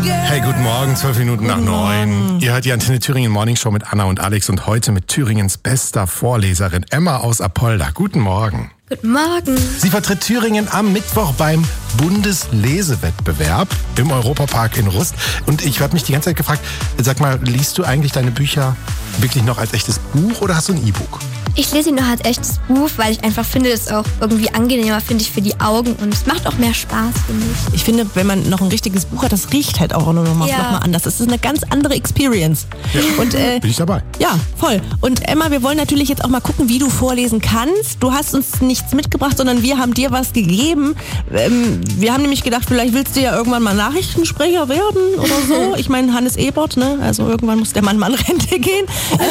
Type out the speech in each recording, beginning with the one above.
Hey, guten Morgen, 12 Minuten nach 9. Ihr hört die Antenne Thüringen Morning Show mit Anna und Alex und heute mit Thüringens bester Vorleserin Emma aus Apolda. Guten Morgen. Guten Morgen. Sie vertritt Thüringen am Mittwoch beim Bundeslesewettbewerb im Europapark in Rust. Und ich habe mich die ganze Zeit gefragt, sag mal, liest du eigentlich deine Bücher wirklich noch als echtes Buch oder hast du ein E-Book? Ich lese ihn noch als echtes Buch, weil ich einfach finde, es auch irgendwie angenehmer, finde ich, für die Augen und es macht auch mehr Spaß, finde ich. Ich finde, wenn man noch ein richtiges Buch hat, das riecht halt auch noch mal anders. Das ist eine ganz andere Experience. Ja. Und, bin ich dabei? Ja, voll. Und Emma, wir wollen natürlich jetzt auch mal gucken, wie du vorlesen kannst. Du hast uns nichts mitgebracht, sondern wir haben dir was gegeben. Wir haben nämlich gedacht, vielleicht willst du ja irgendwann mal Nachrichtensprecher werden oder so. Ich meine, Hannes Ebert, ne? Also irgendwann muss der Mann mal in Rente gehen.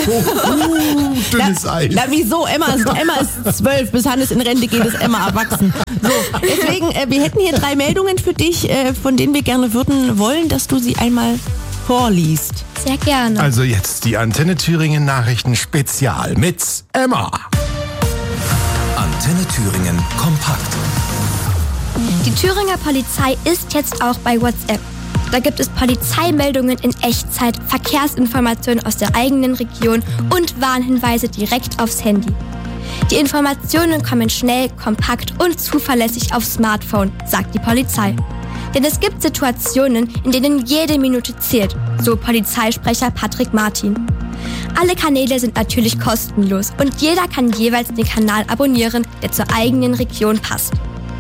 Dünnes Eis. Wieso? Emma ist 12, bis Hannes in Rente geht, ist Emma erwachsen. So, deswegen, wir hätten hier 3 Meldungen für dich, von denen wir gerne wollen, dass du sie einmal vorliest. Sehr gerne. Also jetzt die Antenne Thüringen Nachrichten Spezial mit Emma. Antenne Thüringen kompakt. Die Thüringer Polizei ist jetzt auch bei WhatsApp. Da gibt es Polizeimeldungen in Echtzeit, Verkehrsinformationen aus der eigenen Region und Warnhinweise direkt aufs Handy. Die Informationen kommen schnell, kompakt und zuverlässig aufs Smartphone, sagt die Polizei. Denn es gibt Situationen, in denen jede Minute zählt, so Polizeisprecher Patrick Martin. Alle Kanäle sind natürlich kostenlos und jeder kann jeweils den Kanal abonnieren, der zur eigenen Region passt.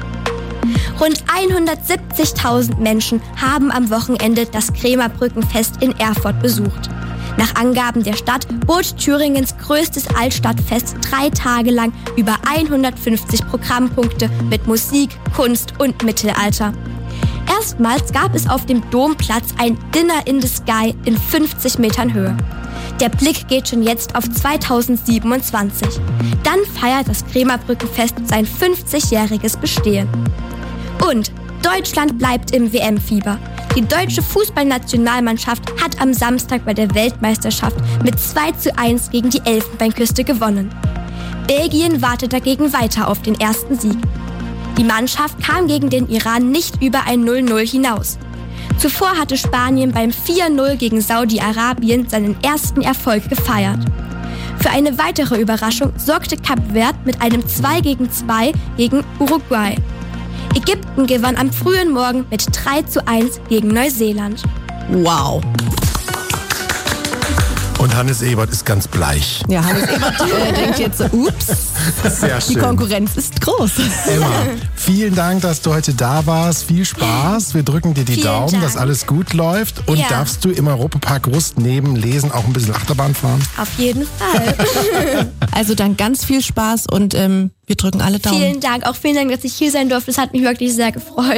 Rund 170.000 Menschen haben am Wochenende das Krämerbrückenfest in Erfurt besucht. Nach Angaben der Stadt bot Thüringens größtes Altstadtfest 3 Tage lang über 150 Programmpunkte mit Musik, Kunst und Mittelalter. Erstmals gab es auf dem Domplatz ein Dinner in the Sky in 50 Metern Höhe. Der Blick geht schon jetzt auf 2027. Dann feiert das Krämerbrückenfest sein 50-jähriges Bestehen. Und Deutschland bleibt im WM-Fieber. Die deutsche Fußballnationalmannschaft hat am Samstag bei der Weltmeisterschaft mit 2:1 gegen die Elfenbeinküste gewonnen. Belgien wartet dagegen weiter auf den ersten Sieg. Die Mannschaft kam gegen den Iran nicht über ein 0:0 hinaus. Zuvor hatte Spanien beim 4:0 gegen Saudi-Arabien seinen ersten Erfolg gefeiert. Für eine weitere Überraschung sorgte Kap Verde mit einem 2:2 gegen Uruguay. Ägypten gewann am frühen Morgen mit 3:1 gegen Neuseeland. Wow. Und Hannes Ebert ist ganz bleich. Ja, Hannes Ebert denkt jetzt, ups, Sehr schön. die Konkurrenz ist groß. Emma, vielen Dank, dass du heute da warst. Viel Spaß. Wir drücken dir die Vielen Daumen, Dank. dass alles gut läuft. Und Ja. darfst du im Europapark Rust neben Lesen auch ein bisschen Achterbahn fahren? Auf jeden Fall. Also dann ganz viel Spaß und wir drücken alle Daumen. Vielen Dank. Auch vielen Dank, dass ich hier sein durfte. Das hat mich wirklich sehr gefreut.